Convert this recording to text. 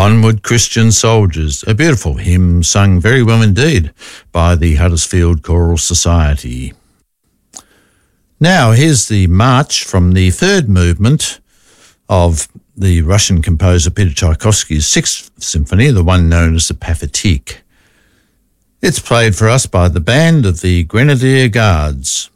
Onward, Christian Soldiers, a beautiful hymn sung very well indeed by the Huddersfield Choral Society. Now, here's the march from the third movement of the Russian composer Peter Tchaikovsky's Sixth Symphony, the one known as the Pathetique. It's played for us by the band of the Grenadier Guards.